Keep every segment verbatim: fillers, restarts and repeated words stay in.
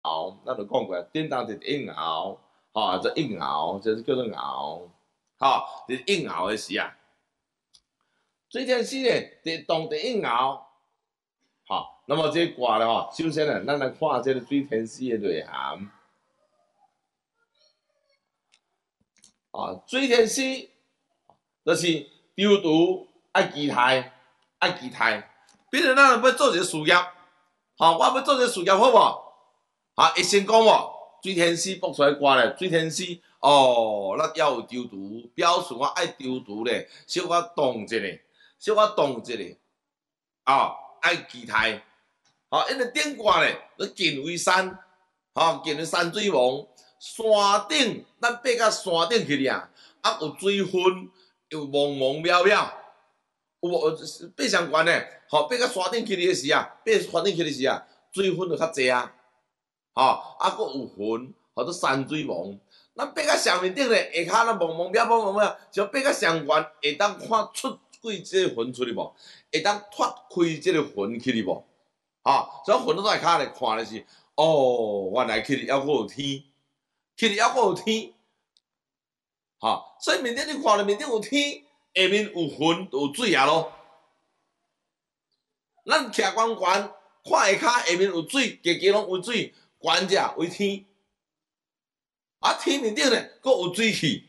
熬，咱就讲过，叮当是硬熬，吼，这硬熬就是叫做熬，吼，是硬熬的时啊。水天时咧，伫当地硬熬，吼，那么这卦咧吼，首先咧，咱来看这个水天时的内涵。啊，水天时就是丢毒爱期待，爱期待。比如咱要做一个事业，吼，我要做一个事业好无？啊，会成功无？水天时卜出来卦咧，水天时哦，咱要有丢毒，表示我爱丢毒咧，小可动一下，小可动一下，啊，爱期待。吼，因为顶卦咧，你近为山，吼，近为山水王，山顶，咱爬到山顶去俩，啊有水分，又茫茫渺渺，有无爬上悬咧？吼，爬到山顶去哩时啊，爬山顶去哩时啊，水分就较济啊。吼、哦，啊，佫有云，叫做山水网。咱爬到上面顶咧，下骹咱茫茫渺茫茫渺，就爬到上悬，会当看出几即个云出去无？会当脱开即个云去哩无？吼、哦，所以云都在骹咧看咧是，哦，原来去哩还佫有天，去哩还佫有天，吼、哦，所以面顶你看咧面顶有天，下面有云有水啊咯。咱徛悬悬，看下骹下面有水，家家拢有水。悬者为天，啊天面顶咧，佫有水气，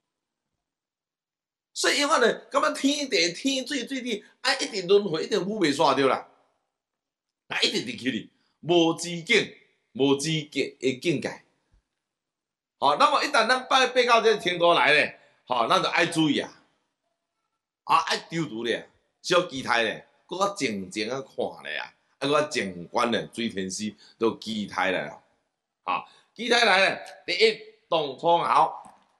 所以永远咧，感觉天地天水水地，啊一直轮回，一直舞袂煞着啦，啊一直伫去哩，无止境，无止境的境界。好、哦，那么一旦咱爬爬到这天高来咧，吼、哦，咱就爱注意啊，啊爱丢毒咧，小期待咧，佫较静静啊看咧啊。啊，个静观咧，水天时都基态来了，啊，基态来咧，第一动初爻，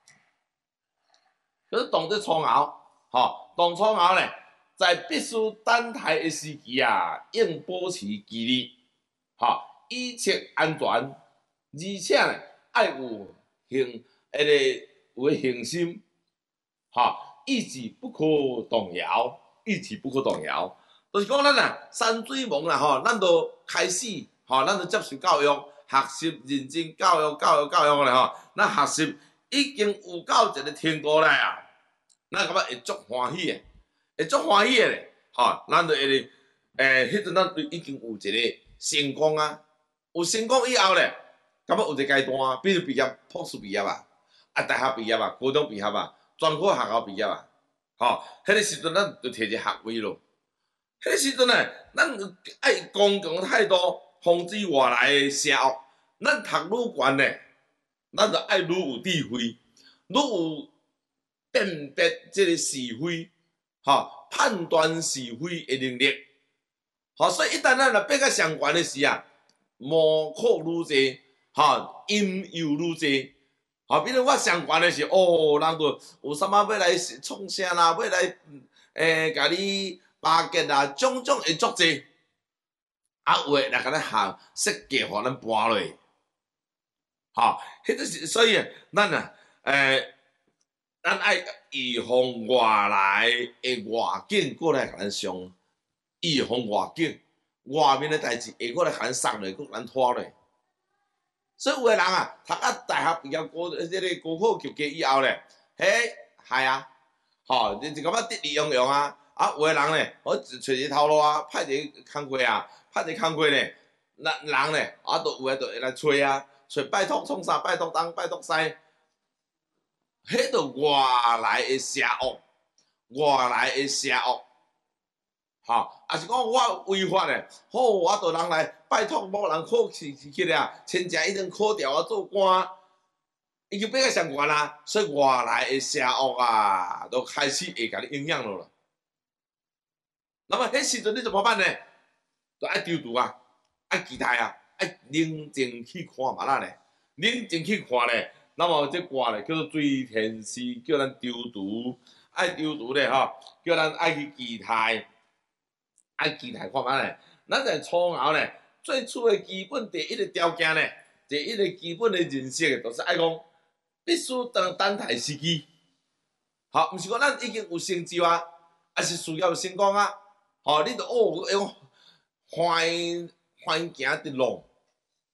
就是动这初爻，吼，动初爻咧，在必须等待的时期啊，应保持纪律，吼，以策安全，而且咧，爱有恒，迄个有恒心，吼，意志不可动摇，意志不可动摇。就是讲咱啊，山水网啦吼，咱都开始吼，咱都接受教育，学习认真教育、教育、教育咧吼，咱学习已经有到一个程度来啊，咱感觉会足欢喜诶，会足欢喜诶咧，吼，咱就会诶，迄阵咱已经有一个成功啊，有成功以后咧，感觉有一个阶段，比如毕业，博士毕业啊，啊，大学毕业啊，高中毕业啊，专科学校毕业啊，吼，迄个时阵咱就摕一个学位咯。迄时阵呢，咱爱公共态度，防止外来的邪恶。咱读愈悬呢，咱就爱愈有智慧，愈有辨别即个是非，吼，判断是非的能力。吼，所以一旦咱若爬到上悬的时啊，无苦愈济，吼，因由愈济。吼，比如我上悬的时，哦，人就有啥物要来创啥啦，要来诶，甲、欸、你。巴结啊，种种会足济，啊有诶来甲咱行设计，互咱搬落，吼，迄个是所以咱啊，诶、欸，咱爱预防外来诶外境过来甲咱伤，预防外境，外面诶代志会过来甲咱送落，搁咱拖落。所以有诶人啊，读啊大学毕业高，即个高考及格以后咧，嘿，害啊，吼，你就感觉得意洋洋啊。啊，有诶人咧，我找一个头路啊，派一个工课啊，派一个工课咧，人人咧，啊，都有诶，就会来找啊，找拜托创啥，拜托东，拜托西，迄就外来诶邪恶，外来诶邪恶，吼，啊是讲我违法咧，好，我着人来拜托某人考试去咧，亲戚已经考调我做官，伊就爬到上悬啊，所以外来诶邪恶啊，都开始会甲你影响咯。那么迄时阵你怎么办呢？就爱丢毒啊，爱期待啊，爱冷静去看嘛啦咧，冷静去看咧。那么这卦咧叫做水天时，叫咱丢毒，爱丢毒咧吼，叫咱爱去期待，爱期待看嘛咧。咱在初爻咧，最初的基本第一个条件咧，第一个基本的认识，就是爱讲必须当等待时机。好，毋是讲咱已经有成就啊，还是事业有成功啊？吼、哦，你著哦，用环环行直路，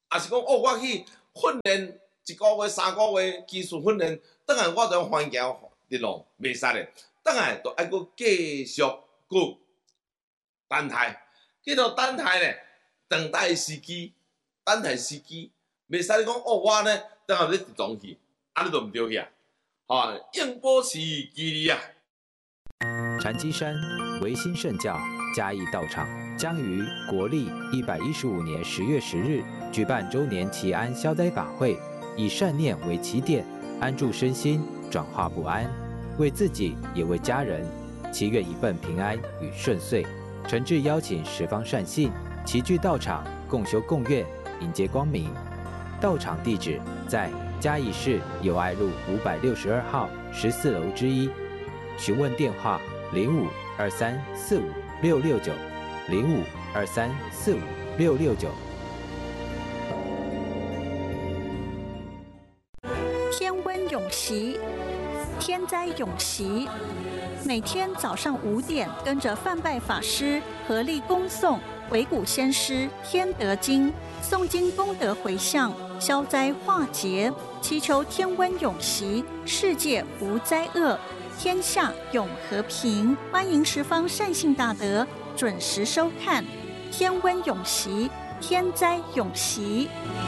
也是讲哦，我去训练一个月、三个月技术训练，等下我就还行日路袂使咧，等下就爱搁继续搁等待，继续等待咧，等待时机，等待时机，袂使你讲哦，我呢等下要集中去，安尼就毋对去啊，吼，应保持纪律啊。 禅机山维新圣教嘉义道场将于国历一百一十五年十月十日举办周年祈安消灾法会，以善念为起点，安住身心，转化不安，为自己也为家人，祈愿一份平安与顺遂。诚挚邀请十方善信齐聚道场，共修共愿，迎接光明。道场地址在嘉义市友爱路五百六十二号十四楼之一，询问电话零五二三四五六六九零五二三四五六六九。 天温永习，天灾永习。每天早上五点，跟着范拜法师合力恭诵维古先师天德经，诵经功德回向，消灾化劫，祈求天温永习，世界无灾厄，天下永和平。欢迎十方善信大德准时收看《天温永习》，天灾永习。